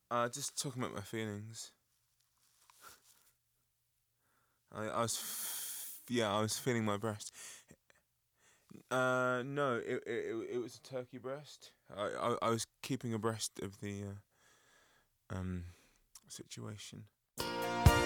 Just talking about my feelings. I was feeling my breast. No, it was a turkey breast. I was keeping abreast of the situation.